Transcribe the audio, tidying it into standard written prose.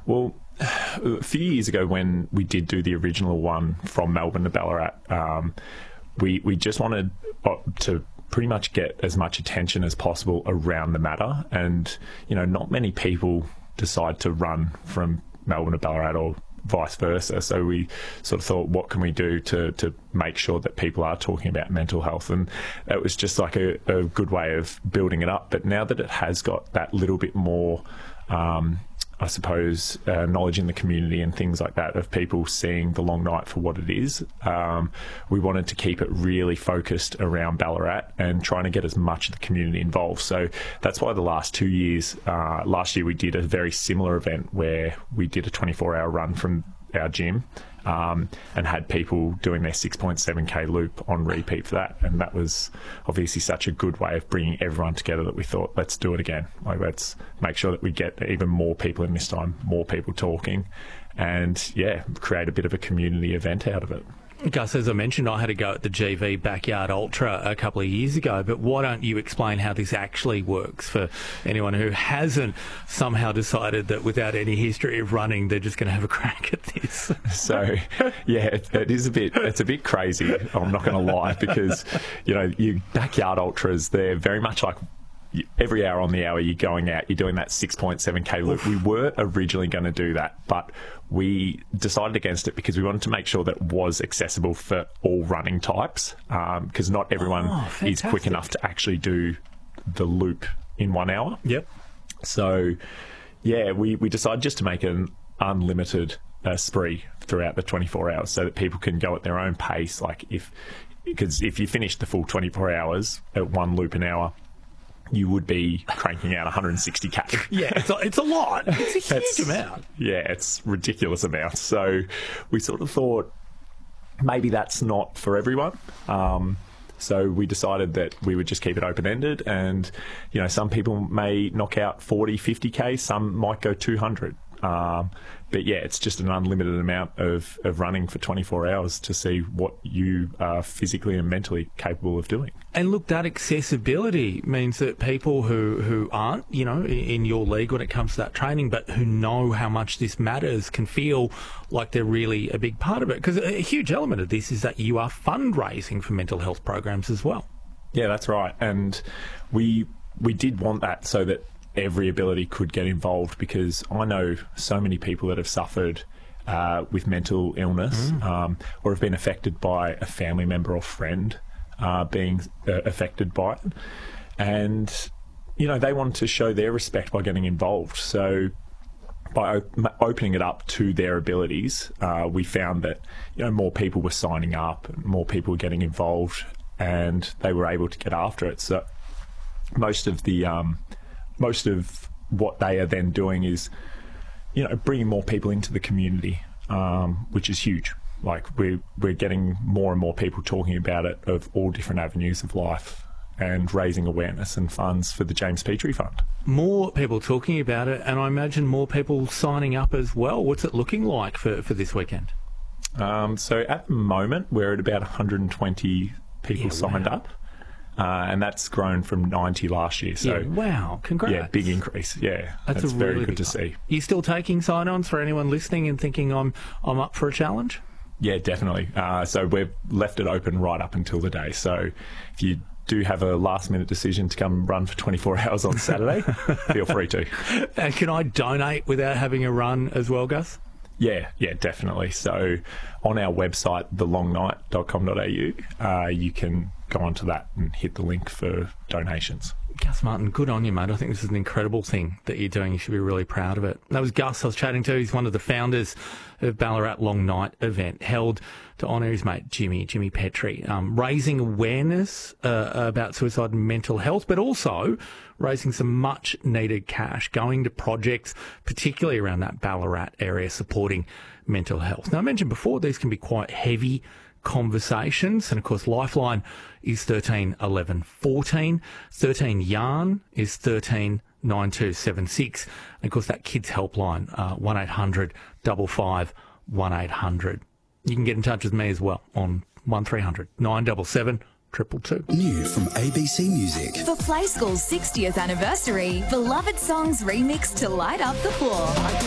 Well, a few years ago when we did do the original one from Melbourne to Ballarat, we just wanted to pretty much get as much attention as possible around the matter. And, not many people decide to run from Melbourne to Ballarat or vice versa. So we sort of thought, what can we do to make sure that people are talking about mental health? And it was just like a good way of building it up. But now that it has got that little bit more, I suppose, knowledge in the community and things like that of people seeing the Long Night for what it is, we wanted to keep it really focused around Ballarat and trying to get as much of the community involved. So that's why the last 2 years, last year we did a very similar event where we did a 24-hour run from our gym and had people doing their 6.7k loop on repeat for that. And that was obviously such a good way of bringing everyone together that we thought, let's do it again. Like, let's make sure that we get even more people in this time, more people talking, and create a bit of a community event out of it. Gus, as I mentioned, I had a go at the GV Backyard Ultra a couple of years ago, but why don't you explain how this actually works for anyone who hasn't somehow decided that without any history of running, they're just going to have a crack at this? So, it's a bit crazy, I'm not going to lie, because, you Backyard Ultras, they're very much like every hour on the hour you're going out, you're doing that 6.7k loop. We were originally going to do that, but we decided against it because we wanted to make sure that it was accessible for all running types, because not everyone is quick enough to actually do the loop in 1 hour. Yep. So, we decided just to make an unlimited spree throughout the 24 hours so that people can go at their own pace. Because if you finish the full 24 hours at one loop an hour, you would be cranking out 160k. Yeah, it's a lot. It's a huge amount. Yeah, it's ridiculous amounts. So we sort of thought maybe that's not for everyone. So we decided that we would just keep it open-ended, and some people may knock out 40, 50k, some might go 200. But it's just an unlimited amount of running for 24 hours to see what you are physically and mentally capable of doing. And look, that accessibility means that people who aren't, in your league when it comes to that training, but who know how much this matters, can feel like they're really a big part of it. Because a huge element of this is that you are fundraising for mental health programs as well. Yeah, that's right. And we did want that so that every ability could get involved, because I know so many people that have suffered with mental illness or have been affected by a family member or friend being affected by it. And, they want to show their respect by getting involved. So by opening it up to their abilities, we found that, more people were signing up, and more people were getting involved, and they were able to get after it. So most of what they are then doing is, bringing more people into the community, which is huge. Like we're getting more and more people talking about it of all different avenues of life, and raising awareness and funds for the James Petrie Fund. More people talking about it, and I imagine more people signing up as well. What's it looking like for this weekend? So at the moment, we're at about 120 people signed up. And that's grown from 90 last year. So wow, congrats. Yeah, big increase. Yeah, that's very really good to see. Are you still taking sign-ons for anyone listening and thinking I'm up for a challenge? Yeah, definitely. So we've left it open right up until the day. So if you do have a last-minute decision to come run for 24 hours on Saturday, feel free to. And can I donate without having a run as well, Gus? Yeah, definitely. So on our website, thelongnight.com.au, you can go onto that and hit the link for donations. Gus Martin, good on you, mate. I think this is an incredible thing that you're doing. You should be really proud of it. That was Gus I was chatting to. He's one of the founders of Ballarat Long Night event, held to honour his mate Jimmy Petrie, raising awareness about suicide and mental health, but also raising some much needed cash, going to projects, particularly around that Ballarat area, supporting mental health. Now, I mentioned before, these can be quite heavy conversations, and of course Lifeline is 13 11 14, 13 Yarn is 13 9276, and of course that kids helpline 1800 55 1800. You can get in touch with me as well on 1300 977 222. New from ABC Music. For Play School's 60th anniversary, beloved songs remixed to light up the floor.